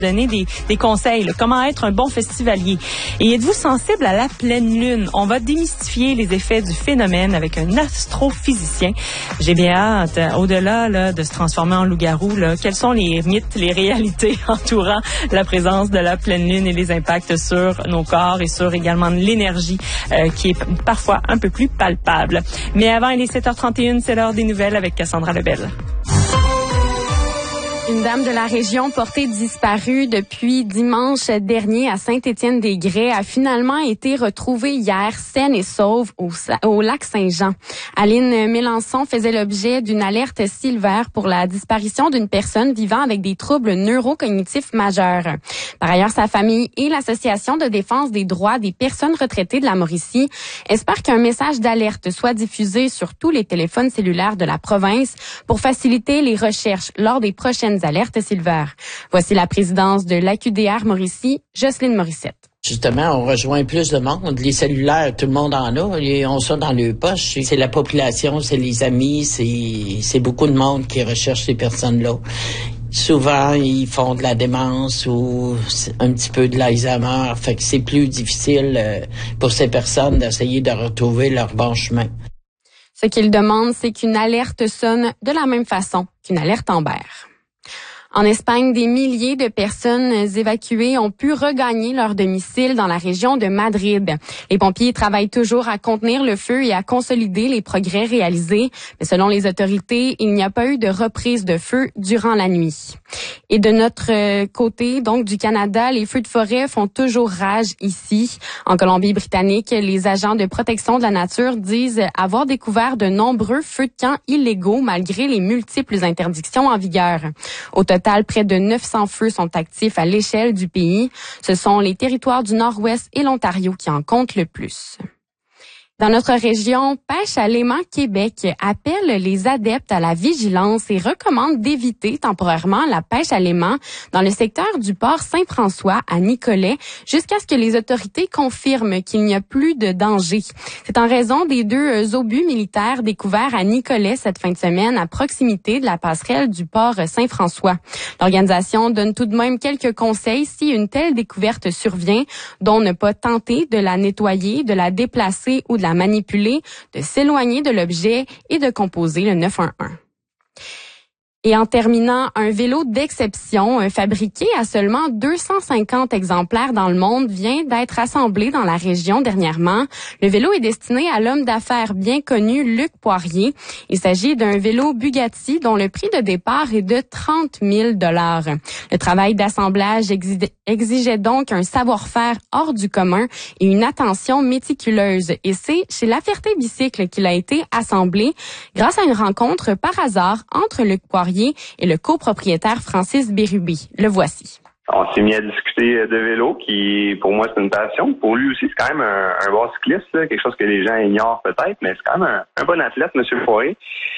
donner des conseils, là, comment être un bon festivalier. Et êtes-vous sensible à la pleine lune? On va démystifier les effets du phénomène avec un astrophysicien. J'ai bien hâte, au-delà là, de se transformer en loup-garou, là, quels sont les mythes, les réalités entourant la présence de la pleine lune et les impacts sur nos corps et sur également l'énergie qui est parfois un peu plus palpable. Mais avant, il est 7h31, c'est l'heure des nouvelles avec Cassandra Lebel. Une dame de la région portée disparue depuis dimanche dernier à Saint-Étienne-des-Grès a finalement été retrouvée hier saine et sauve au lac Saint-Jean. Aline Mélençon faisait l'objet d'une alerte Silver pour la disparition d'une personne vivant avec des troubles neurocognitifs majeurs. Par ailleurs, sa famille et l'Association de défense des droits des personnes retraitées de la Mauricie espèrent qu'un message d'alerte soit diffusé sur tous les téléphones cellulaires de la province pour faciliter les recherches lors des prochaines alertes Silver. Voici la présidence de l'AQDR Mauricie, Jocelyne Morissette. Justement, on rejoint plus de monde. Les cellulaires, tout le monde en a. Ils ont ça dans leur poche. C'est la population, c'est les amis, c'est beaucoup de monde qui recherche ces personnes-là. Souvent, ils font de la démence ou un petit peu de l'Alzheimer. Fait que c'est plus difficile pour ces personnes d'essayer de retrouver leur bon chemin. Ce qu'ils demandent, c'est qu'une alerte sonne de la même façon qu'une alerte Amber. En Espagne, des milliers de personnes évacuées ont pu regagner leur domicile dans la région de Madrid. Les pompiers travaillent toujours à contenir le feu et à consolider les progrès réalisés. Mais selon les autorités, il n'y a pas eu de reprise de feu durant la nuit. Et de notre côté, donc du Canada, les feux de forêt font toujours rage ici. En Colombie-Britannique, les agents de protection de la nature disent avoir découvert de nombreux feux de camp illégaux malgré les multiples interdictions en vigueur. Au total, près de 900 feux sont actifs à l'échelle du pays. Ce sont les territoires du Nord-Ouest et l'Ontario qui en comptent le plus. Dans notre région, Pêche à l'aimant Québec appelle les adeptes à la vigilance et recommande d'éviter temporairement la pêche à l'aimant dans le secteur du port Saint-François à Nicolet jusqu'à ce que les autorités confirment qu'il n'y a plus de danger. C'est en raison des 2 obus militaires découverts à Nicolet cette fin de semaine à proximité de la passerelle du port Saint-François. L'organisation donne tout de même quelques conseils si une telle découverte survient, dont ne pas tenter de la nettoyer, de la déplacer ou de la manipuler, de s'éloigner de l'objet et de composer le 911. Et en terminant, un vélo d'exception fabriqué à seulement 250 exemplaires dans le monde vient d'être assemblé dans la région dernièrement. Le vélo est destiné à l'homme d'affaires bien connu Luc Poirier. Il s'agit d'un vélo Bugatti dont le prix de départ est de 30 000 $. Le travail d'assemblage exigeait donc un savoir-faire hors du commun et une attention méticuleuse. Et c'est chez La Ferté Bicycle qu'il a été assemblé grâce à une rencontre par hasard entre Luc Poirier et le copropriétaire Francis Bérubé. Le voici. On s'est mis à discuter de vélo, qui pour moi c'est une passion. Pour lui aussi, c'est quand même un bon cycliste, là, quelque chose que les gens ignorent peut-être, mais c'est quand même un bon athlète, M. Poirier.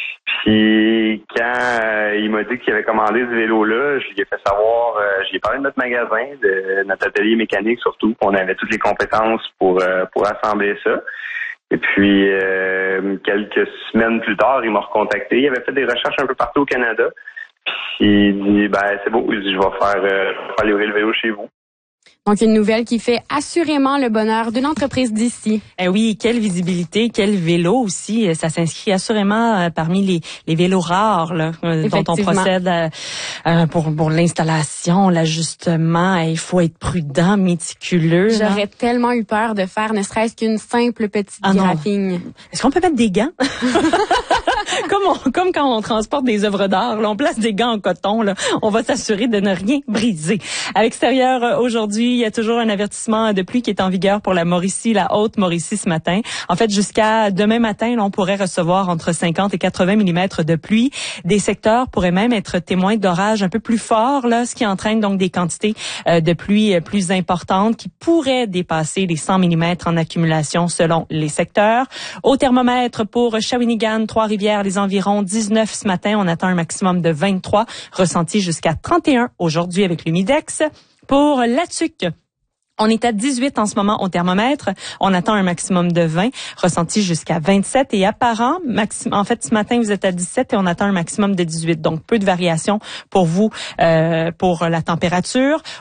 Puis quand il m'a dit qu'il avait commandé ce vélo-là, je lui ai fait savoir, j'ai parlé de notre magasin, de notre atelier mécanique surtout. On avait toutes les compétences pour assembler ça. Et puis, quelques semaines plus tard, il m'a recontacté. Il avait fait des recherches un peu partout au Canada. Puis il dit, c'est beau. Il dit, je vais faire livrer le vélo chez vous. Donc, une nouvelle qui fait assurément le bonheur d'une entreprise d'ici. Eh oui, quelle visibilité, quel vélo aussi. Ça s'inscrit assurément parmi les vélos rares là, dont on procède pour l'installation, l'ajustement. Il faut être prudent, méticuleux. J'aurais tellement eu peur de faire ne serait-ce qu'une simple petite graphing. Est-ce qu'on peut mettre des gants? Comme quand on transporte des œuvres d'art, là, on place des gants en coton, là, on va s'assurer de ne rien briser. À l'extérieur, aujourd'hui, il y a toujours un avertissement de pluie qui est en vigueur pour la Mauricie, la Haute-Mauricie ce matin. En fait, jusqu'à demain matin, là, on pourrait recevoir entre 50 et 80 mm de pluie. Des secteurs pourraient même être témoins d'orages un peu plus forts, là, ce qui entraîne donc des quantités de pluie plus importantes qui pourraient dépasser les 100 mm en accumulation selon les secteurs. Au thermomètre pour Shawinigan, Trois-Rivières, les environs 19 ce matin. On attend un maximum de 23, ressenti jusqu'à 31 aujourd'hui avec l'humidex. Pour La Tuque, on est à 18 en ce moment au thermomètre. On attend un maximum de 20, ressenti jusqu'à 27 et apparent. En fait, ce matin, vous êtes à 17 et on attend un maximum de 18. Donc, peu de variation pour vous pour la température.